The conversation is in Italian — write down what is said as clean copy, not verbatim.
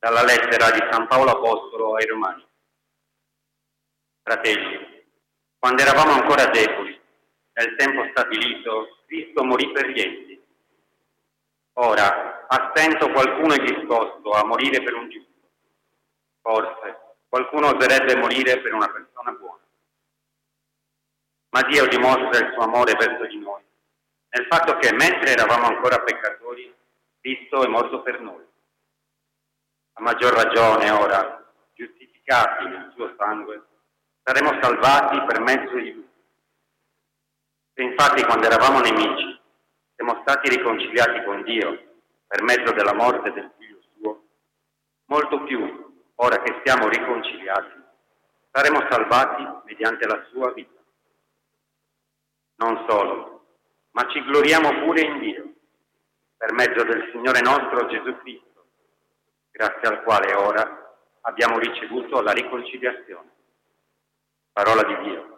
Dalla lettera di San Paolo Apostolo ai Romani. Fratelli, quando eravamo ancora deboli, nel tempo stabilito, Cristo morì per gli enti. Ora, a stento qualcuno è disposto a morire per un giusto. Forse qualcuno oserebbe morire per una persona buona. Ma Dio dimostra il suo amore verso di noi, nel fatto che mentre eravamo ancora peccatori, Cristo è morto per noi. A maggior ragione ora, giustificati nel suo sangue, saremo salvati per mezzo di lui. Se infatti quando eravamo nemici siamo stati riconciliati con Dio per mezzo della morte del figlio suo, molto più, ora che siamo riconciliati, saremo salvati mediante la sua vita. Non solo, ma ci gloriamo pure in Dio, per mezzo del Signore nostro Gesù Cristo, grazie al quale ora abbiamo ricevuto la riconciliazione. Parola di Dio.